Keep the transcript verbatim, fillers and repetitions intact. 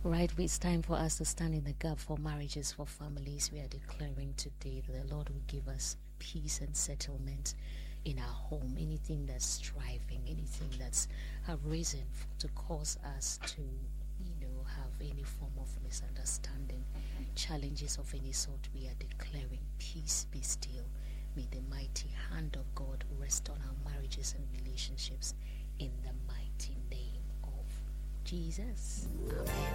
Right, it's time for us to stand in the gap for marriages, for families. We are declaring today that the Lord will give us peace and settlement in our home. Anything that's striving, anything that's arisen to cause us to, you know, have any form of misunderstanding, challenges of any sort, we are declaring peace be still. May the mighty hand of God rest on our marriages and relationships in the mighty name of Jesus. Amen.